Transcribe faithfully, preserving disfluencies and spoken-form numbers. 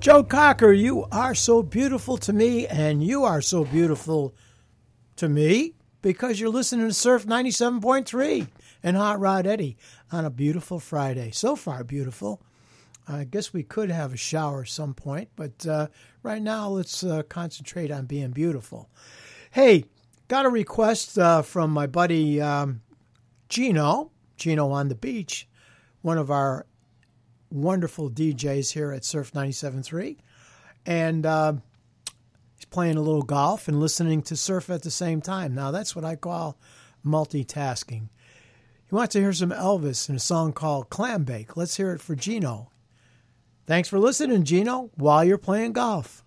Joe Cocker, you are so beautiful to me, and you are so beautiful to me because you're listening to Surf ninety-seven point three and Hot Rod Eddie on a beautiful Friday. So far, beautiful. I guess we could have a shower at some point, but uh, right now let's uh, concentrate on being beautiful. Hey, got a request uh, from my buddy um, Gino, Gino on the Beach, one of our wonderful D Js here at Surf ninety-seven point three. And uh, he's playing a little golf and listening to surf at the same time. Now, that's what I call multitasking. He wants to hear some Elvis in a song called Clam Bake. Let's hear it for Gino. Thanks for listening, Gino, while you're playing golf.